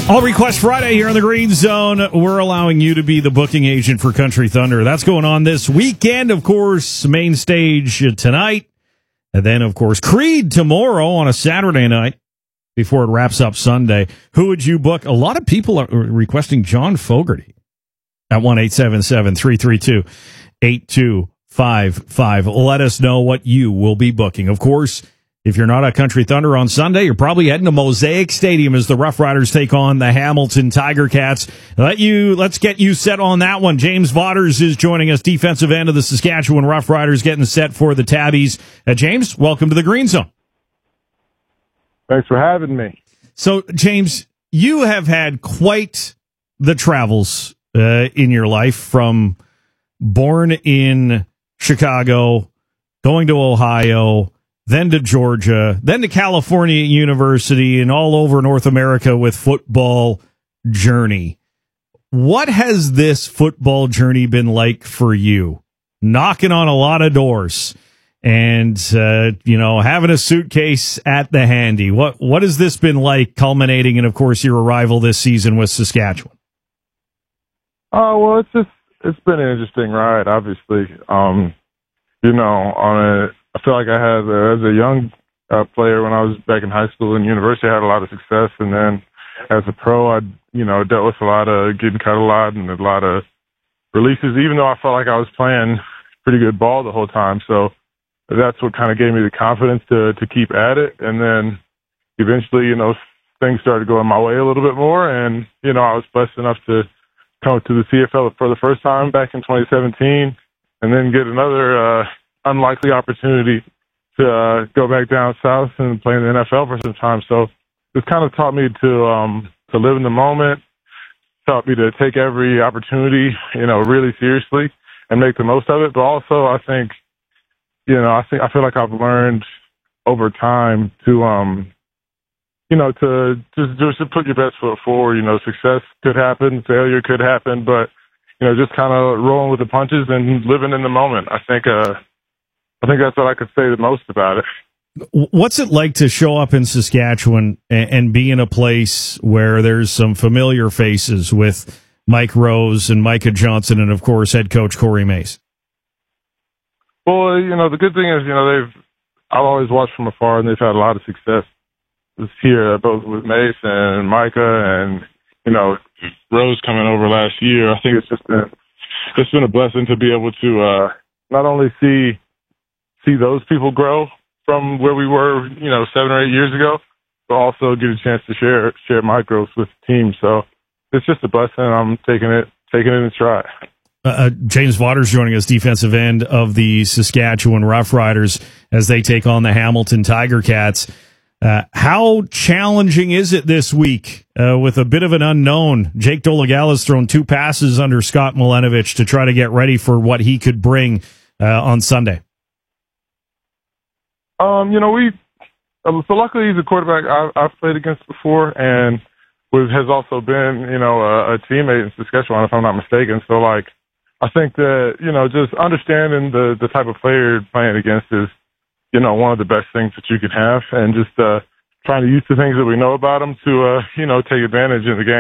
All Request Friday here in the Green Zone. We're allowing you to be the booking agent for Country Thunder. That's going on this weekend, of course, main stage tonight. And then, of course, Creed tomorrow on a Saturday night before it wraps up Sunday. Who would you book? A lot of people are requesting John Fogerty at 1-877-332-8255. Let us know what you will be booking. Of course, if you're not at Country Thunder on Sunday, you're probably heading to Mosaic Stadium as the Rough Riders take on the Hamilton Tiger Cats. Let's get you set on that one. James Vaughters is joining us, defensive end of the Saskatchewan Rough Riders, getting set for the Tabbies. James, welcome to the Green Zone. Thanks for having me. So, James, you have had quite the travels in your life, from born in Chicago, going to Ohio, then to Georgia, then to California University, and all over North America with football journey. What has this football journey been like for you? Knocking on a lot of doors and, having a suitcase at the handy. What has this been like, culminating in, of course, your arrival this season with Saskatchewan? Oh, well, it's been an interesting ride, obviously. I feel like I had, as a young player when I was back in high school and university, I had a lot of success. And then as a pro, I, dealt with a lot of getting cut a lot and a lot of releases, even though I felt like I was playing pretty good ball the whole time. So that's what kind of gave me the confidence to keep at it. And then eventually, things started going my way a little bit more. And, I was blessed enough to come to the CFL for the first time back in 2017 and then get another unlikely opportunity to go back down south and play in the NFL for some time. So it's kind of taught me to live in the moment, taught me to take every opportunity, really seriously and make the most of it. But also I think, I feel like I've learned over time to just put your best foot forward. Success could happen, failure could happen, but, just kind of rolling with the punches and living in the moment. I think that's what I could say the most about it. What's it like to show up in Saskatchewan and be in a place where there's some familiar faces with Mike Rose and Micah Johnson and, of course, head coach Corey Mace? Well, the good thing is, I've always watched from afar, and they've had a lot of success this year, both with Mace and Micah and, Rose coming over last year. I think it's been a blessing to be able to not only see those people grow from where we were, 7 or 8 years ago, but also get a chance to share my growth with the team. So it's just a blessing. I'm taking it in stride. James Vaughters joining us, defensive end of the Saskatchewan Rough Riders, as they take on the Hamilton Tiger Cats. How challenging is it this week with a bit of an unknown? Jake Dolegala has thrown 2 passes under Scott Milenovich to try to get ready for what he could bring on Sunday. So luckily he's a quarterback I've played against before and has also been, a teammate in Saskatchewan, if I'm not mistaken. So, I think that, just understanding the type of player you're playing against is, one of the best things that you can have, and just trying to use the things that we know about him to, take advantage in the game.